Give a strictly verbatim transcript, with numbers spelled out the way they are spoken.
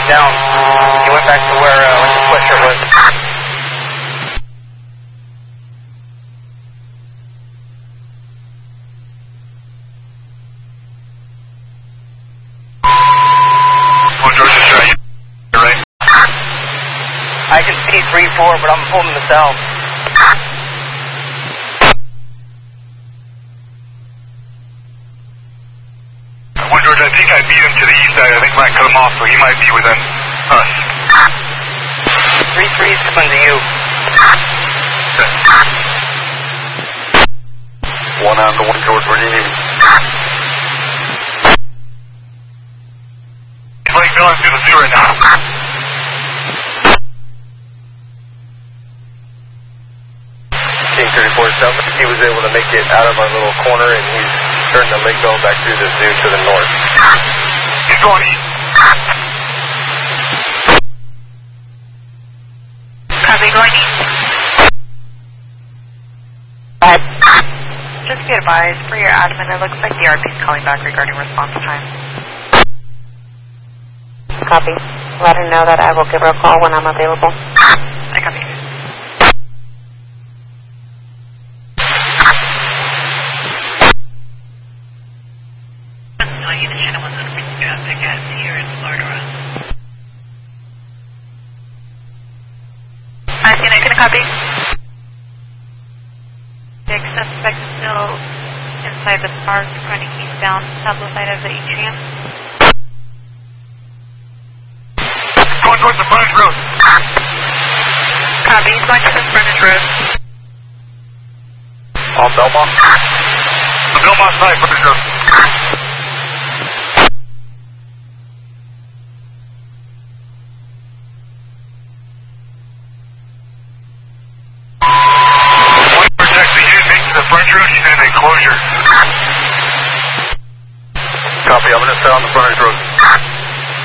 down. He went back to where uh, where the sweatshirt was. Well, George is right. You're right. I can see three four, but I'm holding the south. Well, George, I think I beat him to the east side. I think I might cut him off, so he might be within us. Three threes coming to you. Okay. One on the one, George. Where do you need me? He's like going through the zoo right now. King thirty-four South, he was able to make it out of our little corner, and he's turned the lake bell back through the zoo to the north. He's going east. Copy, going east. Five. Just be advised, for your admin, it looks like the R P is calling back regarding response time. Copy. Let her know that I will give her a call when I'm available. I copy. I see, I can copy. The suspect is still inside the park, running eastbound, southwest side of the atrium. Going towards the frontage road. Copy, he's going to the frontage road. On Belmont? The Belmont side, frontage road. Frontage road, he's in an enclosure. Copy, I'm going to stay on the frontage road.